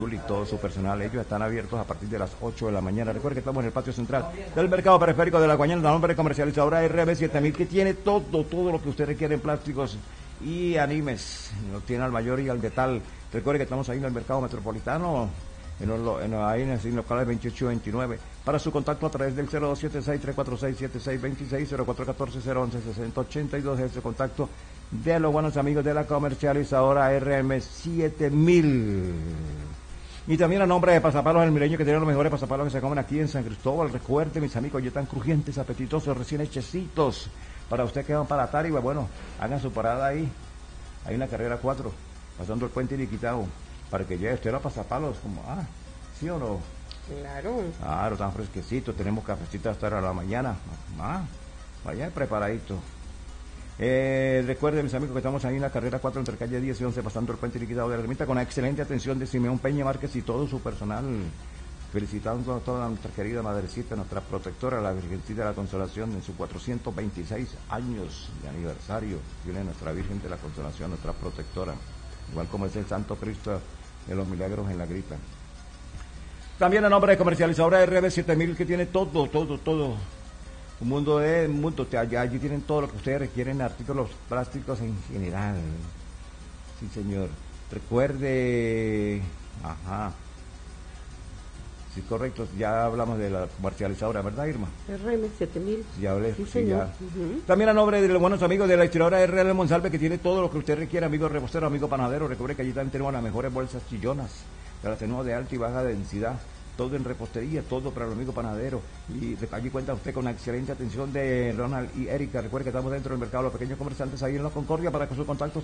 y todo su personal. Ellos están abiertos a partir de las 8 de la mañana. Recuerden que estamos en el patio central del mercado periférico de La Guañana, la nombre comercializadora RB7000, que tiene todo lo que usted requiere en plásticos y animes. Lo tiene al mayor y al de tal. Recuerde que estamos ahí en el mercado metropolitano, ahí en el local 2829. Para su contacto a través del 0276-346-7626, 0414-011-6082, ese contacto de los buenos amigos de la comercializadora RM7000. Y también a nombre de Pasapalos El Mireño, que tiene los mejores pasapalos que se comen aquí en San Cristóbal. Recuerde, mis amigos, ya están crujientes, apetitosos, recién hechecitos. Para usted que van para Tarigua, bueno, hagan su parada ahí. Hay una carrera 4, pasando el puente Iliquitao, para que llegue usted a Pasapalos, como, ¿sí o no? Claro, tan fresquecito. Tenemos cafecito hasta ahora a la mañana. Vaya preparadito. Recuerden, mis amigos, que estamos ahí en la carrera 4 entre calle 10 y 11, pasando el puente Liquidado de la Ermita, con la excelente atención de Simeón Peña Márquez y todo su personal. Felicitando a toda nuestra querida madrecita, nuestra protectora, la Virgencita de la Consolación, en sus 426 años de aniversario. Tiene nuestra Virgen de la Consolación, nuestra protectora, igual como es el Santo Cristo de los Milagros en la Grita. También a nombre de comercializadora RB7000, que tiene todo. Un mundo, allí tienen todo lo que ustedes requieren, artículos plásticos en general. Sí, señor. Recuerde, sí, correcto, ya hablamos de la comercializadora, ¿verdad, Irma? RM7000. Ya hablé, sí, señor. Ya. También a nombre de los buenos amigos de la distribuidora RL Monsalve, que tiene todo lo que usted requiere, amigo repostero, amigo panadero. Recuerde que allí también tenemos las mejores bolsas chillonas, las tenemos de alta y baja densidad. Todo en repostería, todo para el amigo panadero. Y allí cuenta usted con la excelente atención de Ronald y Erika. Recuerde que estamos dentro del mercado de los pequeños comerciantes, ahí en La Concordia, para que su contacto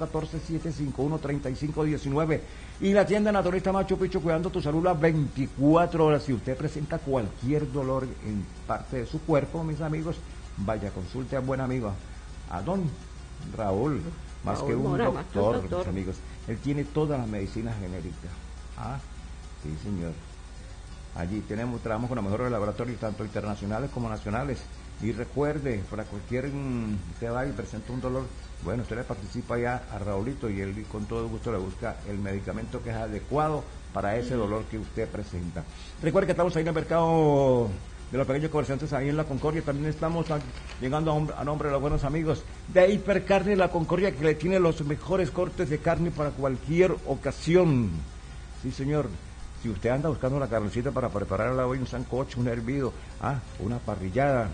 0414-751-3519. Y la tienda naturista Machu Picchu, cuidando tu salud las 24 horas. Si usted presenta cualquier dolor en parte de su cuerpo, mis amigos, vaya, consulte a buen amigo, a don Raúl, más Raúl que un Mora, doctor, mis amigos. Él tiene todas las medicinas genéricas. Sí, señor. Allí trabajamos con los mejores laboratorios, tanto internacionales como nacionales. Y recuerde, para cualquier, usted va y presenta un dolor, bueno, usted le participa ya a Raulito y él con todo gusto le busca el medicamento que es adecuado para ese dolor que usted presenta. Recuerde que estamos ahí en el mercado de los pequeños comerciantes, ahí en La Concordia. También estamos llegando a nombre de los buenos amigos de Hipercarne La Concordia, que le tiene los mejores cortes de carne para cualquier ocasión. Sí, señor. Si usted anda buscando una carnecita para prepararla hoy, un sancocho, un hervido, una parrillada,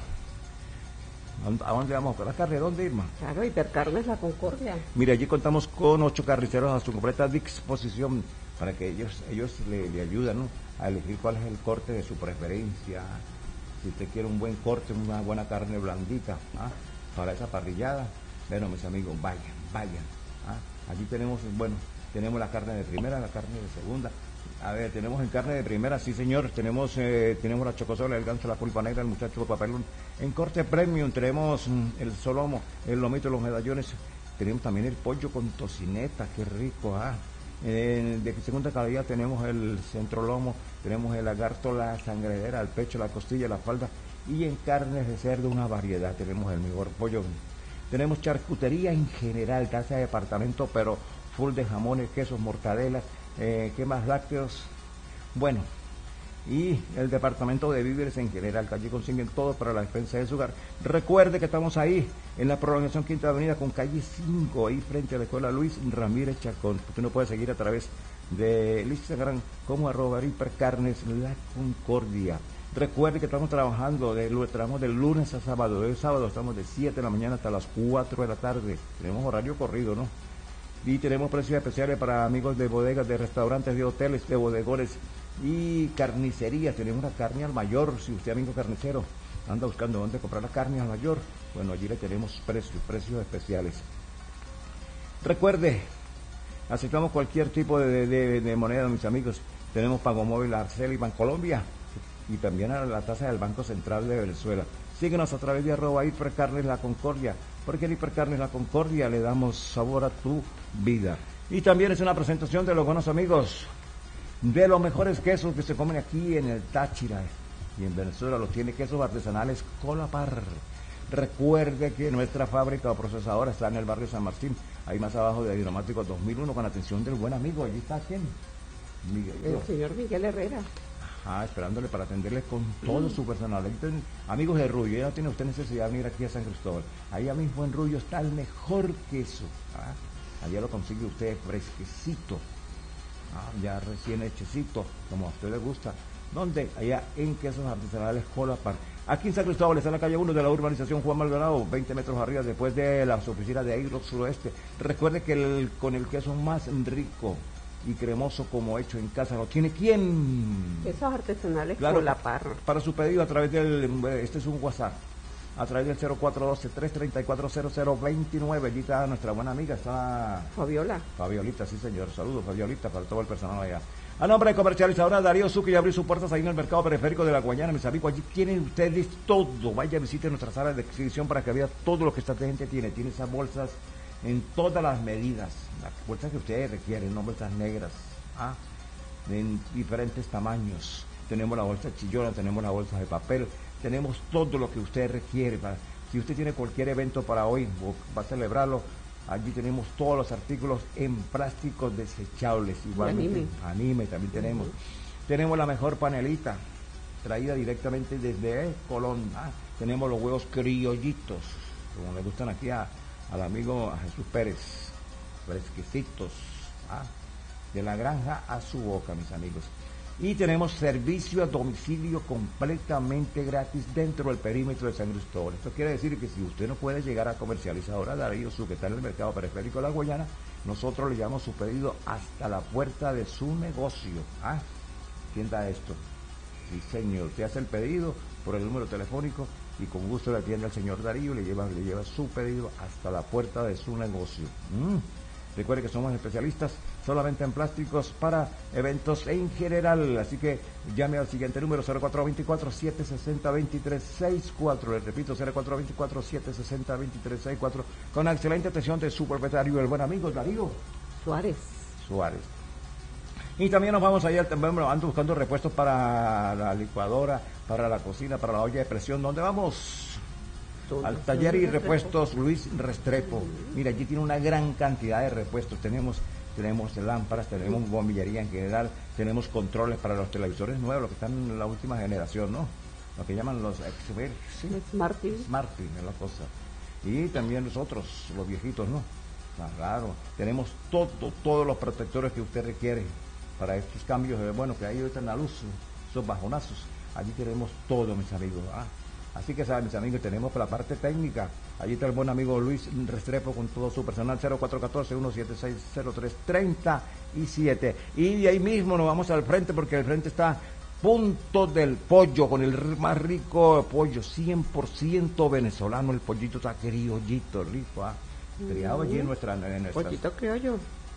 ¿a dónde vamos? ¿A la carne? ¿Dónde, Irma? Claro, Hipercarnes La Concordia. Mire, allí contamos con 8 carniceros a su completa disposición para que ellos le ayudan, ¿no?, a elegir cuál es el corte de su preferencia. Si usted quiere un buen corte, una buena carne blandita, para esa parrillada, bueno, mis amigos, vayan. Allí tenemos la carne de primera, la carne de segunda. A ver, tenemos en carne de primera, sí, señor, tenemos la chocosola, el ganso, la pulpa negra, el muchacho de papelón. En corte premium tenemos el solomo, el lomito, los medallones. Tenemos también el pollo con tocineta, qué rico, de segunda calidad tenemos el centro lomo, tenemos el lagarto, la sangredera, el pecho, la costilla, la falda. Y en carnes de cerdo una variedad, tenemos el mejor pollo. Tenemos charcutería en general, casa de departamento, pero full de jamones, quesos, mortadelas. ¿Qué más? Lácteos. Bueno, y el departamento de víveres en general, que allí consiguen todo para la defensa de su hogar. Recuerde que estamos ahí en la prolongación Quinta Avenida con calle 5, ahí frente a la escuela Luis Ramírez Chacón. Usted nos puede seguir a través de Instagram como @hipercarnes La Concordia. Recuerde que estamos trabajando de lunes a sábado. De sábado estamos de 7 de la mañana hasta las 4 de la tarde. Tenemos horario corrido, ¿no? Y tenemos precios especiales para amigos de bodegas, de restaurantes, de hoteles, de bodegones y carnicerías. Tenemos una carne al mayor. Si usted, amigo carnicero, anda buscando dónde comprar la carne al mayor, bueno, allí le tenemos precios especiales. Recuerde, aceptamos cualquier tipo de moneda, mis amigos. Tenemos Pago Móvil, Arcel y Bancolombia, y también a la tasa del Banco Central de Venezuela. Síguenos a través de @Hipercarnes La Concordia, porque en Hipercarnes La Concordia le damos sabor a tu vida. Y también es una presentación de los buenos amigos de los mejores quesos que se comen aquí en el Táchira y en Venezuela. Los tiene quesos artesanales Colapar. Recuerde que nuestra fábrica o procesadora está en el barrio San Martín, ahí más abajo de Hidromático 2001, con atención del buen amigo. Allí está, ¿quién? El señor Miguel Herrera. Esperándole para atenderle con todo su personal. Entonces, amigos de Rullo, ya no tiene usted necesidad de venir aquí a San Cristóbal. Allá mismo en Rullo está el mejor queso. Allá lo consigue usted fresquecito, ya recién hechecito, como a usted le gusta. ¿Dónde? Allá en Quesos Artesanales Colapar. Aquí en San Cristóbal está en la calle 1 de la urbanización Juan Maldonado, 20 metros arriba, después de las oficinas de Agrox Suroeste. Recuerde que con el queso más rico y cremoso como hecho en casa, ¿lo tiene quién? Quesos Artesanales claro, Colapar. Para su pedido a través este es un WhatsApp, a través del 0412-334-0029. Allí está nuestra buena amiga, está Fabiolita, sí señor, saludos Fabiolita, para todo el personal allá. A nombre de comercializadora Darío Zucchi, y abrir sus puertas ahí en el mercado periférico de La Guayana, mis amigos, allí tienen ustedes todo. Vaya, visite nuestra sala de exhibición para que vea todo lo que esta gente tiene esas bolsas en todas las medidas, las bolsas que ustedes requieren, no bolsas negras, en diferentes tamaños. Tenemos la bolsa chillona, tenemos la bolsa de papel, tenemos todo lo que usted requiere. Si usted tiene cualquier evento para hoy o va a celebrarlo, allí tenemos todos los artículos en plásticos desechables. Igualmente, anime también tenemos. Tenemos la mejor panelita, traída directamente desde Colón. Tenemos los huevos criollitos, como le gustan aquí al amigo a Jesús Pérez, fresquecitos, de la granja a su boca, mis amigos. Y tenemos servicio a domicilio completamente gratis dentro del perímetro de San Cristóbal. Esto quiere decir que si usted no puede llegar a comercializadora Darío Zucchi, que está en el mercado periférico de La Guayana, nosotros le llevamos su pedido hasta la puerta de su negocio. Entienda esto. Sí, señor, usted hace el pedido por el número telefónico y con gusto le atiende al señor Darío, le lleva su pedido hasta la puerta de su negocio. Recuerde que somos especialistas solamente en plásticos para eventos en general, así que llame al siguiente número, 0424-760-2364, le repito, 0424-760-2364, con la excelente atención de su propietario, el buen amigo Darío Suárez. Y también nos vamos allá, también ando buscando repuestos para la licuadora, para la cocina, para la olla de presión. ¿Dónde vamos? Al taller y repuestos Luis Restrepo. Mira, allí tiene una gran cantidad de repuestos. Tenemos lámparas, tenemos bombillería en general, tenemos controles para los televisores nuevos, los que están en la última generación, ¿no? Lo que llaman los Smart TV es la cosa. Y también nosotros, los viejitos, ¿no? Claro, tenemos todos los protectores que usted requiere para estos cambios, que hay ahorita en la luz, esos bajonazos. Allí tenemos todo, mis amigos. Así que saben, mis amigos, tenemos la parte técnica. Allí está el buen amigo Luis Restrepo con todo su personal, 0414-176-0337. Y de ahí mismo nos vamos al frente, porque el frente está Punto del Pollo, con el más rico pollo, 100% venezolano. El pollito está criollito, rico, criado allí en nuestra... Pollito criollo.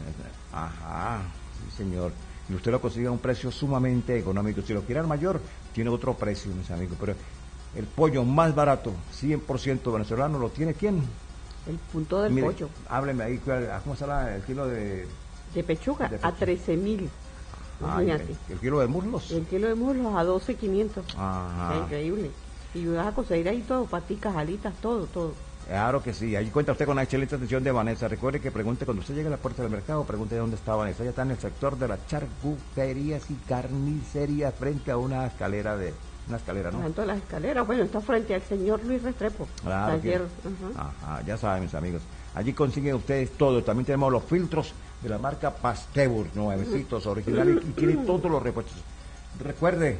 Sí, señor. Y usted lo consigue a un precio sumamente económico. Si lo quiere al mayor, tiene otro precio, mis amigos, pero... el pollo más barato, 100% venezolano, ¿lo tiene quién? El Punto del Pollo. Hábleme ahí, ¿cómo está el kilo de pechuga? A 13,000. ¿El kilo de muslos? El kilo de muslos a 12,500. Es increíble. Y vas a conseguir ahí todo, paticas, alitas, todo. Claro que sí, ahí cuenta usted con la excelente atención de Vanessa. Recuerde que pregunte cuando usted llegue a la puerta del mercado, pregunte dónde está Vanessa. Ella está en el sector de las charcuterías y carnicerías, frente a una escalera, ¿no? Tanto las escaleras, está frente al señor Luis Restrepo. Claro. Ya saben, mis amigos. Allí consiguen ustedes todo. También tenemos los filtros de la marca Pastebur, nuevecitos, originales, y tiene todos los repuestos. Recuerde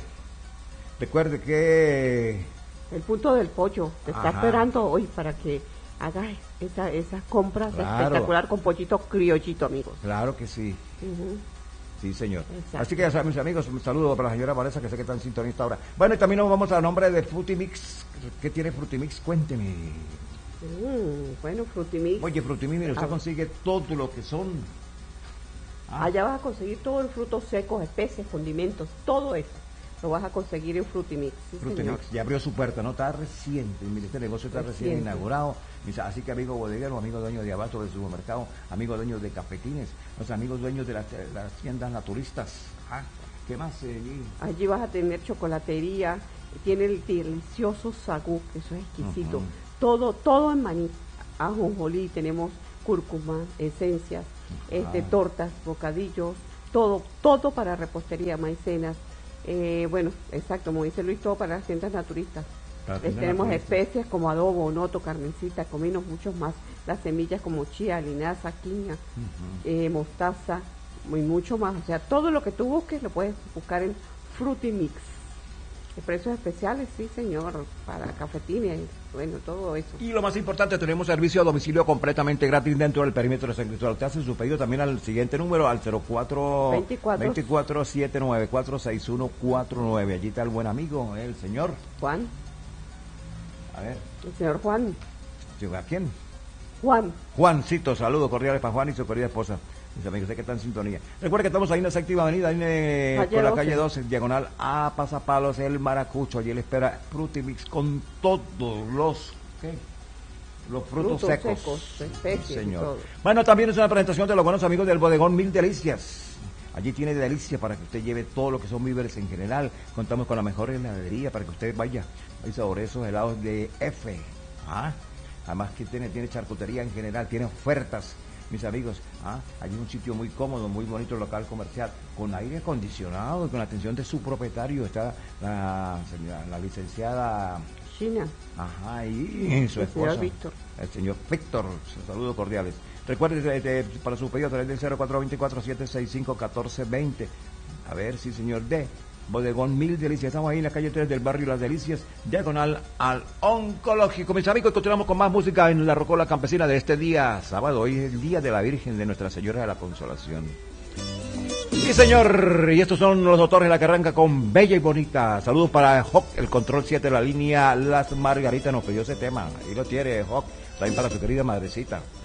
que... el Punto del Pollo te está esperando hoy para que hagas esas compras espectacular con pollito criollito, amigos. Claro que sí. Sí, señor. Exacto. Así que ya saben, mis amigos, un saludo para la señora Vanessa, que sé que está en sintonía ahora. Bueno, y también nos vamos a nombre de Frutimix. ¿Qué tiene Frutimix? Cuénteme. Frutimix. Oye, Frutimix, mire, usted consigue todo lo que son... Allá vas a conseguir todos los frutos secos, especies, condimentos, todo eso. Lo vas a conseguir en Frutimix. Sí, Frutimix ya abrió su puerta, ¿no? Está reciente, mire, este negocio está recién inaugurado. Así que amigo bodeguero, amigo dueño de abasto del supermercado, amigo dueño de cafetines, los amigos dueños de las tiendas naturistas. ¿Qué más? Allí vas a tener chocolatería, tiene el delicioso sagú, que eso es exquisito. Todo en maní, ajonjolí, tenemos cúrcuma, esencias, tortas, bocadillos, todo para repostería, maicenas. Bueno, exacto, como dice Luis, todo para las tiendas naturistas. Tenemos especies como adobo, noto, carmencita, cominos, muchos más. Las semillas como chía, linaza, quiña, mostaza y mucho más. O sea, todo lo que tú busques lo puedes buscar en Frutimix. Precios especiales, sí señor, para cafetines, bueno, todo eso. Y lo más importante, tenemos servicio a domicilio completamente gratis dentro del perímetro de San Cristóbal. Usted hace su pedido también al siguiente número, al 04-24-794-6149. Allí está el buen amigo, el señor Juan. A ver. El señor Juan. ¿A quién? Juan. Juancito, saludos cordiales para Juan y su querida esposa. Mis amigos, sé que están en sintonía. Recuerda que estamos ahí en la séptima avenida, por la calle 12, diagonal a Pasapalos, el Maracucho. Allí él espera Frutimix con todos los frutos secos. Especies, señor. todo. Bueno, también es una presentación de los buenos amigos del bodegón Mil Delicias. Allí tiene delicias para que usted lleve todo lo que son víveres en general. Contamos con la mejor heladería para que usted vaya y saborear esos helados de F. Además que tiene charcutería en general, tiene ofertas. Mis amigos, allí es un sitio muy cómodo, muy bonito, local comercial, con aire acondicionado y con la atención de su propietario. Está la licenciada China. Y su esposa. El señor Víctor, saludos cordiales. Recuerde, para su pedido, a través del 0424-765-1420. A ver, sí, señor, de Bodegón Mil Delicias. Estamos ahí en la calle 3 del barrio Las Delicias, diagonal al Oncológico. Mis amigos, continuamos con más música en la Rocola Campesina de este día sábado. Hoy es el Día de la Virgen de Nuestra Señora de la Consolación. Sí, señor, y estos son los doctores de la que arranca con Bella y Bonita. Saludos para Hawk, el control 7 de la línea Las Margaritas. Nos pidió ese tema. Ahí lo tiene, Hawk. También para su querida madrecita.